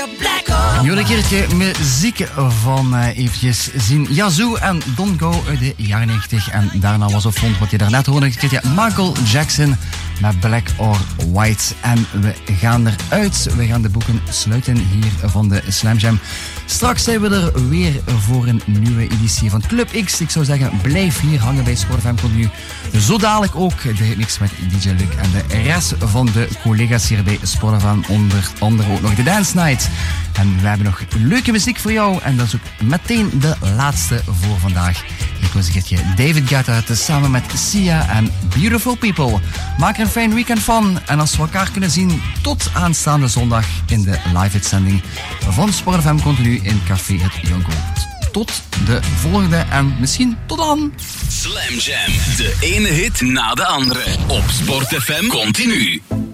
Nu een keertje muziek van eventjes zien. Yazoo en Don't Go uit de jaren 90. En daarna was op front wat je daarnet hoorde. Een keertje Michael Jackson met Black or White. En we gaan eruit. We gaan de boeken sluiten hier van de Slam Jam. Straks zijn we er weer voor een nieuwe editie van Club X. Ik zou zeggen, blijf hier hangen bij Sport FM Continu. Zo dadelijk ook de hitmix met DJ Luc en de rest van de collega's hier bij Sport FM. Onder andere ook nog de Dance Night. En we hebben nog leuke muziek voor jou. En dat is ook meteen de laatste voor vandaag. Hier was een keertje David Guetta samen met Sia en Beautiful People. Maak er een fijn weekend van. En als we elkaar kunnen zien, tot aanstaande zondag in de live-uitzending van Sport FM Continu in Café Het Jonko. Tot de volgende en misschien tot dan. Slam Jam, de ene hit na de andere op Sport FM Continu.